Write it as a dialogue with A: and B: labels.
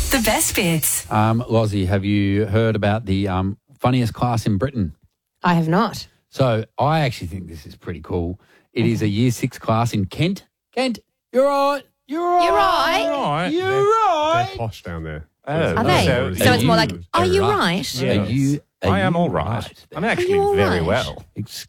A: The best bits.
B: Lozzie, have you heard about the funniest class in Britain?
C: I have not.
B: So I actually think this is pretty cool. It is a Year 6 class in Kent. Kent, you're right. You're right.
C: You're right.
D: All right.
B: You're right.
D: They're posh down there.
C: Are they? So it's more like, are you right?
B: Are you
D: I am
B: you
D: all right. I'm actually
C: all
D: very
C: right?
D: well.